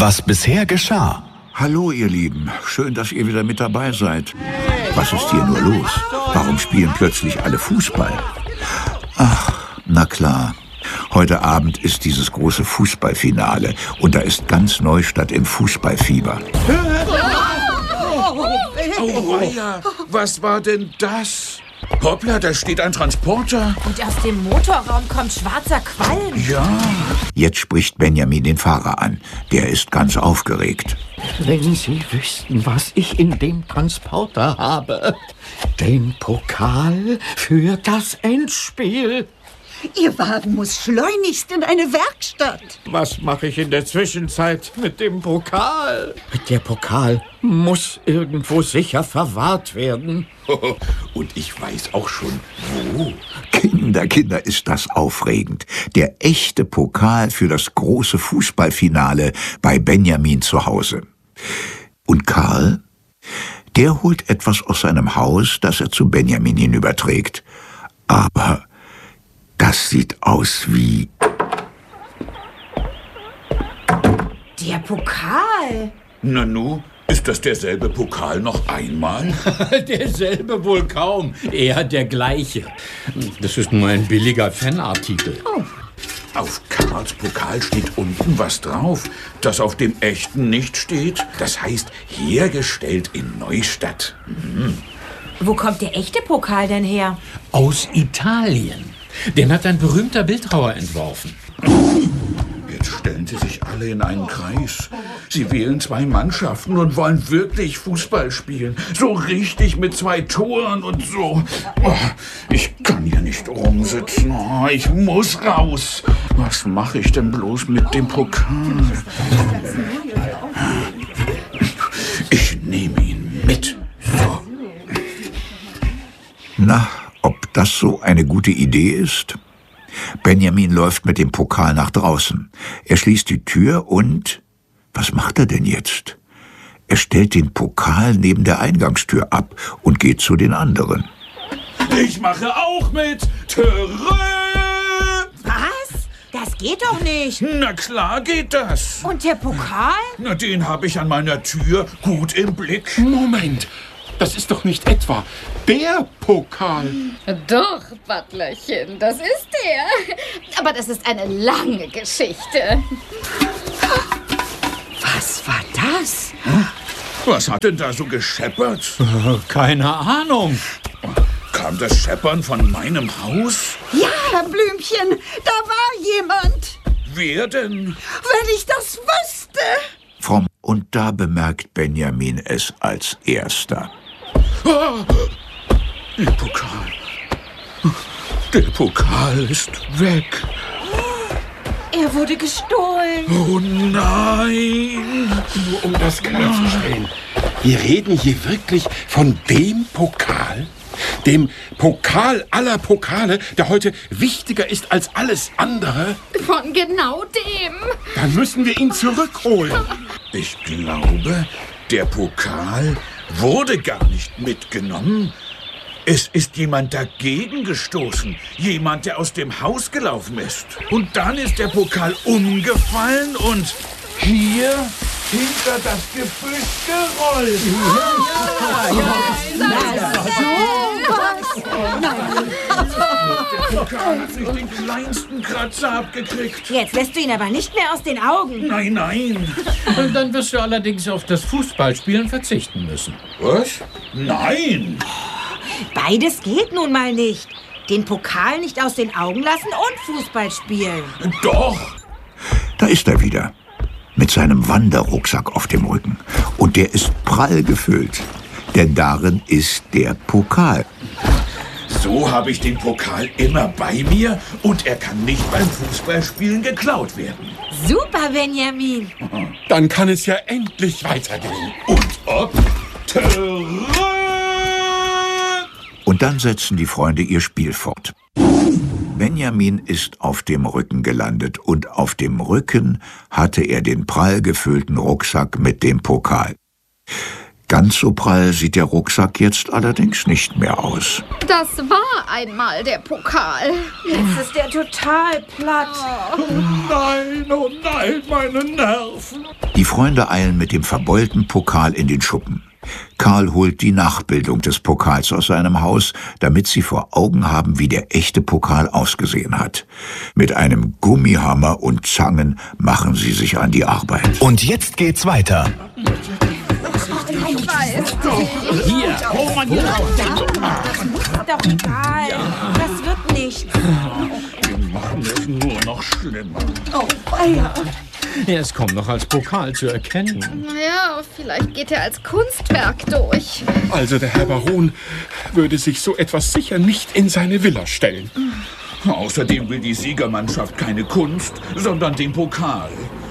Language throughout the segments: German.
Was bisher geschah. Hallo, ihr Lieben. Schön, dass ihr wieder mit dabei seid. Was ist hier nur los? Warum spielen plötzlich alle Fußball? Ach, na klar. Heute Abend ist dieses große Fußballfinale und da ist ganz Neustadt im Fußballfieber. Oh, weia, was war denn das? Hoppla, da steht ein Transporter. Und aus dem Motorraum kommt schwarzer Qualm. Ja. Jetzt spricht Benjamin den Fahrer an. Der ist ganz aufgeregt. Wenn Sie wüssten, was ich in dem Transporter habe. Den Pokal für das Endspiel. Ihr Wagen muss schleunigst in eine Werkstatt. Was mache ich in der Zwischenzeit mit dem Pokal? Der Pokal muss irgendwo sicher verwahrt werden. Und ich weiß auch schon, wo. Kinder, ist das aufregend. Der echte Pokal für das große Fußballfinale bei Benjamin zu Hause. Und Karl, der holt etwas aus seinem Haus, das er zu Benjamin hinüberträgt. Aber das sieht aus wie... Der Pokal. Nanu, ist das derselbe Pokal noch einmal? Derselbe wohl kaum, eher der gleiche. Das ist nur ein billiger Fanartikel. Oh. Auf Karls Pokal steht unten was drauf, das auf dem echten nicht steht. Das heißt, hergestellt in Neustadt. Wo kommt der echte Pokal denn her? Aus Italien. Den hat ein berühmter Bildhauer entworfen. Jetzt stellen sie sich alle in einen Kreis. Sie wählen 2 Mannschaften und wollen wirklich Fußball spielen. So richtig mit 2 Toren und so. Oh, ich kann hier nicht rumsitzen. Oh, ich muss raus. Was mache ich denn bloß mit dem Pokal? Ich nehme ihn mit. So. Na, ob das so eine gute Idee ist? Benjamin läuft mit dem Pokal nach draußen. Er schließt die Tür und... Was macht er denn jetzt? Er stellt den Pokal neben der Eingangstür ab und geht zu den anderen. Ich mache auch mit. Törö! Was? Das geht doch nicht. Na klar geht das. Und der Pokal? Na, den habe ich an meiner Tür gut im Blick. Moment, das ist doch nicht etwa der Pokal. Doch, Butlerchen, das ist er. Aber das ist eine lange Geschichte. Was war das? Was hat denn da so gescheppert? Keine Ahnung. Kam das Scheppern von meinem Haus? Ja, Blümchen, da war jemand. Wer denn? Wenn ich das wüsste. Und da bemerkt Benjamin es als erster. Ah, der Pokal. Der Pokal ist weg. Er wurde gestohlen. Oh nein! Nur um das klarzustellen. Wir reden hier wirklich von dem Pokal? Dem Pokal aller Pokale, der heute wichtiger ist als alles andere? Von genau dem. Dann müssen wir ihn zurückholen. Ich glaube, der Pokal wurde gar nicht mitgenommen. Es ist jemand dagegen gestoßen. Jemand, der aus dem Haus gelaufen ist. Und dann ist der Pokal umgefallen und hier hinter das Gebüsch gerollt. Der Pokal hat sich den kleinsten Kratzer abgekriegt. Jetzt lässt du ihn aber nicht mehr aus den Augen. Nein, nein. Und dann wirst du allerdings auf das Fußballspielen verzichten müssen. Was? Nein. Beides geht nun mal nicht. Den Pokal nicht aus den Augen lassen und Fußball spielen. Doch. Da ist er wieder. Mit seinem Wanderrucksack auf dem Rücken. Und der ist prall gefüllt. Denn darin ist der Pokal. So habe ich den Pokal immer bei mir und er kann nicht beim Fußballspielen geklaut werden. Super, Benjamin. Dann kann es ja endlich weitergehen. Und ob? Törö! Und dann setzen die Freunde ihr Spiel fort. Benjamin ist auf dem Rücken gelandet und auf dem Rücken hatte er den prall gefüllten Rucksack mit dem Pokal. Ganz so prall sieht der Rucksack jetzt allerdings nicht mehr aus. Das war einmal der Pokal. Jetzt ist der total platt. Oh nein, meine Nerven. Die Freunde eilen mit dem verbeulten Pokal in den Schuppen. Karl holt die Nachbildung des Pokals aus seinem Haus, damit sie vor Augen haben, wie der echte Pokal ausgesehen hat. Mit einem Gummihammer und Zangen machen sie sich an die Arbeit. Und jetzt geht's weiter. Hier, oh Mann, hier. Ist doch egal. Das wird nicht. Wir machen es nur noch schlimmer. Es kommt noch als Pokal zu erkennen. Ja, vielleicht geht er als Kunstwerk durch. Also der Herr Baron würde sich so etwas sicher nicht in seine Villa stellen. Außerdem will die Siegermannschaft keine Kunst, sondern den Pokal.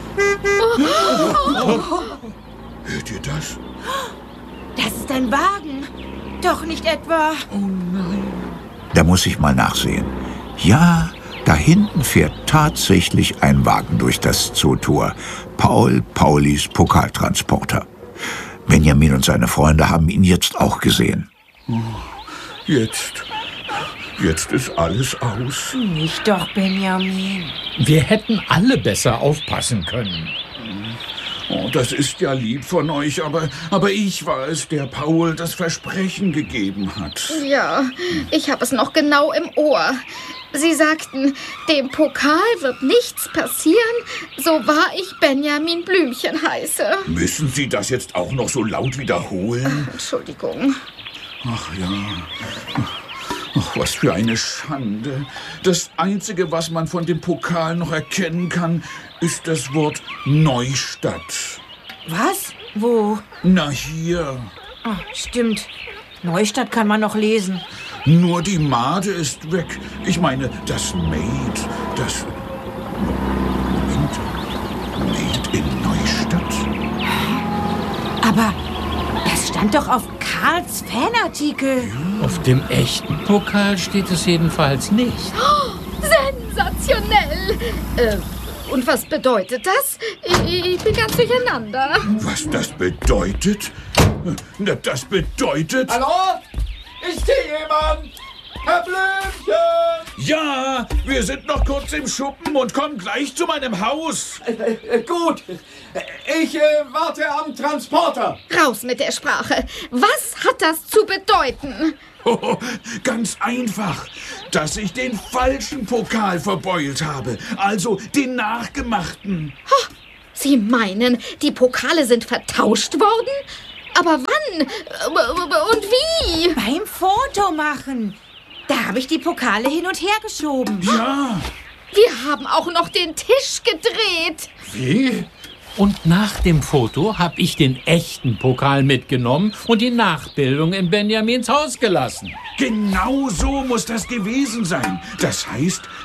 Hört ihr das? Das ist ein Wagen. Doch nicht etwa. Da muss ich mal nachsehen. Ja, da hinten fährt tatsächlich ein Wagen durch das Zootor. Paulis Pokaltransporter. Benjamin und seine Freunde haben ihn jetzt auch gesehen. Jetzt ist alles aus. Nicht doch, Benjamin. Wir hätten alle besser aufpassen können. Oh, das ist ja lieb von euch, aber ich war es, der Paul das Versprechen gegeben hat. Ja, ich habe es noch genau im Ohr. Sie sagten, dem Pokal wird nichts passieren, so wahr ich Benjamin Blümchen heiße. Müssen Sie das jetzt auch noch so laut wiederholen? Entschuldigung. Ach ja. Ach, was für eine Schande. Das Einzige, was man von dem Pokal noch erkennen kann, ist das Wort Neustadt. Was? Wo? Na hier. Ah, stimmt. Neustadt kann man noch lesen. Nur die Made ist weg. Ich meine, das Maid, das... Maid in Neustadt? Aber das stand doch auf Karls Fanartikel. Auf dem echten Pokal steht es jedenfalls nicht. Sensationell! Und was bedeutet das? Ich bin ganz durcheinander. Was das bedeutet? Na, das bedeutet... Hallo? Ist hier jemand? Herr Blümchen! Ja, wir sind noch kurz im Schuppen und kommen gleich zu meinem Haus. Gut. Ich warte am Transporter. Raus mit der Sprache. Was hat das zu bedeuten? Oh, ganz einfach, dass ich den falschen Pokal verbeult habe, also den nachgemachten. Sie meinen, die Pokale sind vertauscht worden? Aber wann? Und wie? Beim Foto machen. Da habe ich die Pokale hin und her geschoben. Ja. Wir haben auch noch den Tisch gedreht. Wie? Und nach dem Foto habe ich den echten Pokal mitgenommen und die Nachbildung in Benjamins Haus gelassen. Genau so muss das gewesen sein. Das heißt,